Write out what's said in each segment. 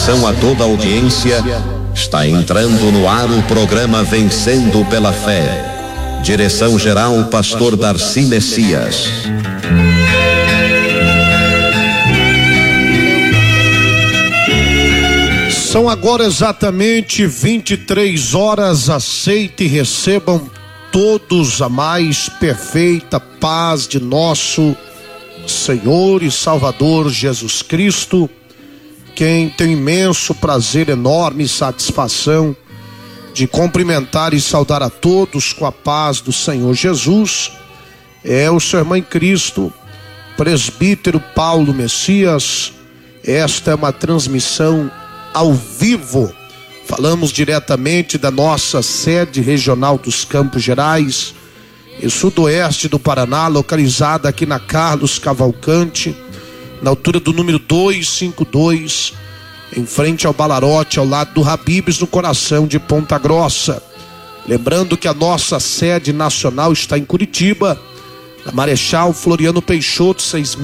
Atenção a toda a audiência, está entrando no ar o programa Vencendo pela Fé. Direção-geral, Pastor Darcy Messias. São agora exatamente 23 horas. Aceite e recebam todos a mais perfeita paz de nosso Senhor e Salvador Jesus Cristo, quem tem imenso prazer, enorme satisfação de cumprimentar e saudar a todos com a paz do Senhor Jesus, é o seu irmão em Cristo, presbítero Paulo Messias. Esta é uma transmissão ao vivo. Falamos diretamente da nossa sede regional dos Campos Gerais e sudoeste do Paraná, localizada aqui na Carlos Cavalcante, na altura do número 252, em frente ao Balarote, ao lado do Habib's, no coração de Ponta Grossa. Lembrando que a nossa sede nacional está em Curitiba, na Marechal Floriano Peixoto,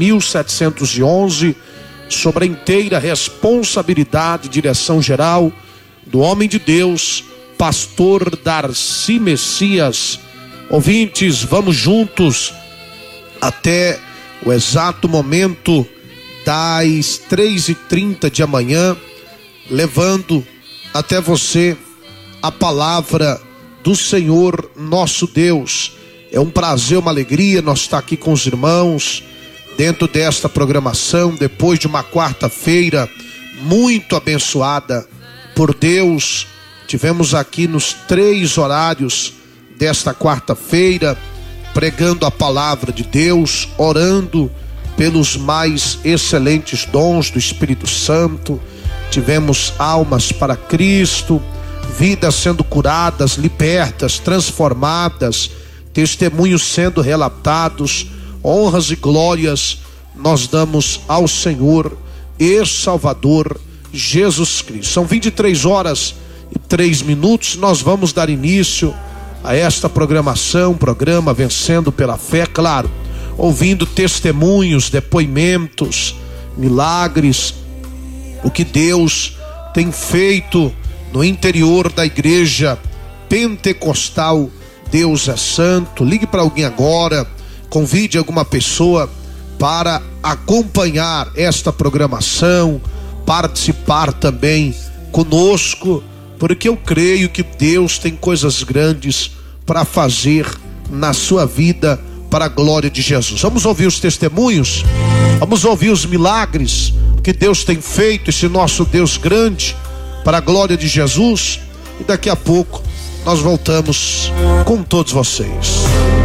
6.711, sobre a inteira responsabilidade e direção geral do homem de Deus, Pastor Darcy Messias. Ouvintes, vamos juntos até o exato momento das 3h30 de amanhã, levando até você a palavra do Senhor nosso Deus. É um prazer, uma alegria nós estar aqui com os irmãos dentro desta programação, depois de uma quarta-feira muito abençoada por Deus. Tivemos aqui nos 3 horários desta quarta-feira, pregando a palavra de Deus, orando pelos mais excelentes dons do Espírito Santo. Tivemos almas para Cristo, vidas sendo curadas, libertas, transformadas, testemunhos sendo relatados. Honras e glórias nós damos ao Senhor e Salvador Jesus Cristo. São 23 horas e 3 minutos. Nós vamos dar início a esta programação, programa Vencendo pela Fé, claro, ouvindo testemunhos, depoimentos, milagres, o que Deus tem feito no interior da igreja pentecostal. Deus é santo. Ligue para alguém agora, convide alguma pessoa para acompanhar esta programação, participar também conosco, porque eu creio que Deus tem coisas grandes para fazer na sua vida, para a glória de Jesus. Vamos ouvir os testemunhos, vamos ouvir os milagres que Deus tem feito, esse nosso Deus grande, para a glória de Jesus. E daqui a pouco nós voltamos com todos vocês.